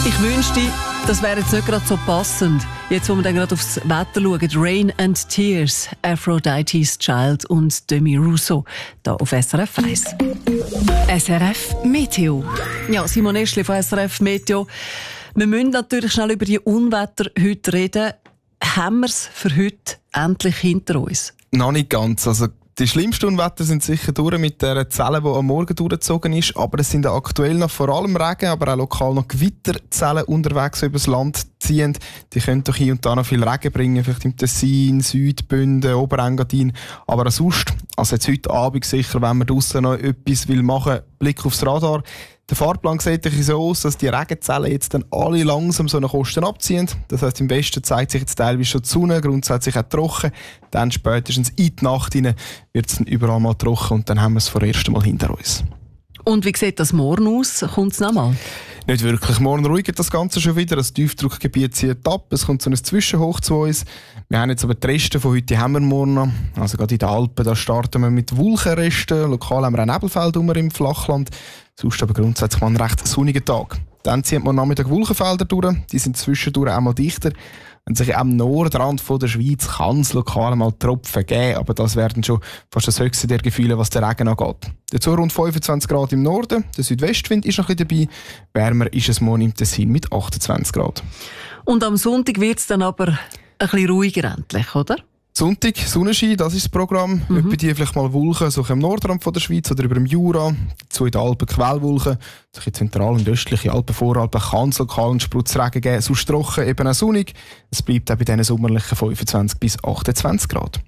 Ich wünschte, das wäre jetzt nicht gerade so passend. Jetzt, wo wir dann gerade aufs Wetter schauen, Rain and Tears, Aphrodite's Child und Demi Russo, hier auf SRF 1. SRF Meteo. Ja, Simon Eschli von SRF Meteo. Wir müssen natürlich schnell über die Unwetter heute reden. Haben wir es für heute endlich hinter uns? Noch nicht ganz. Also die schlimmsten Unwetter sind sicher durch mit der Zelle, die am Morgen durchgezogen ist. Aber es sind aktuell noch vor allem Regen, aber auch lokal noch Gewitterzellen unterwegs, die über das Land ziehen. Die können doch hier und da noch viel Regen bringen, vielleicht im Tessin, Südbünden, Oberengadin. Aber auch sonst, also jetzt heute Abend sicher, wenn man draussen noch etwas machen will, Blick aufs Radar. Der Fahrplan sieht so aus, dass die Regenzellen jetzt dann alle langsam so nach Osten abziehen. Das heisst, im Westen zeigt sich jetzt teilweise schon die Sonne, grundsätzlich auch trocken. Dann spätestens in die Nacht hinein wird es dann überall mal trocken und dann haben wir es vorerst Mal hinter uns. Und wie sieht das morgen aus? Kommt es noch mal? Nicht wirklich. Morgen ruhigt das Ganze schon wieder. Das Tiefdruckgebiet zieht ab. Es kommt so ein Zwischenhoch zu uns. Wir haben jetzt aber die Reste von heute haben wir morgen noch. Also gerade in den Alpen, da starten wir mit Wolkenresten. Lokal haben wir ein Nebelfeld im Flachland. Sonst aber grundsätzlich mal einen recht sonnigen Tag. Dann zieht man Nachmittag Wolkenfelder durch. Die sind zwischendurch einmal dichter. Und sich am Nordrand der Schweiz kann es lokal mal Tropfen geben, aber das werden schon fast das höchste der Gefühle, was der Regen angeht. Dazu rund 25 Grad im Norden, der Südwestwind ist noch ein bisschen dabei, wärmer ist es morgen im Tessin mit 28 Grad. Und am Sonntag wird es dann aber ein bisschen ruhiger endlich, oder? Sonntag, Sonnenschein, das ist das Programm. Bei dir vielleicht mal Wolken, so im Nordrand der Schweiz oder über dem Jura. Dazu in den Alpen Quellwolken. So in zentral- und östliche Alpen, Voralpen kann es lokal einen Sprutzregen geben. Sonst trocken, eben auch sonnig. Es bleibt auch bei diesen sommerlichen 25 bis 28 Grad.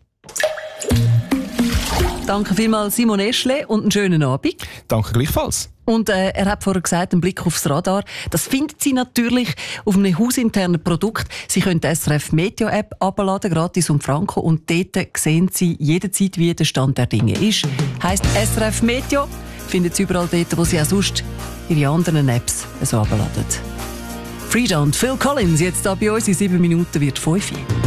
Danke vielmals Simon Eschle und einen schönen Abend. Danke gleichfalls. Und er hat vorher gesagt, einen Blick aufs Radar. Das findet Sie natürlich auf einem hausinternen Produkt. Sie können die SRF Meteo App abladen, gratis und franko. Und dort sehen Sie jederzeit, wie der Stand der Dinge ist. Heisst SRF Meteo, finden Sie überall dort, wo Sie auch sonst Ihre anderen Apps so abladen. Frida und Phil Collins, jetzt da bei uns in 7 Minuten wird 5 Uhr.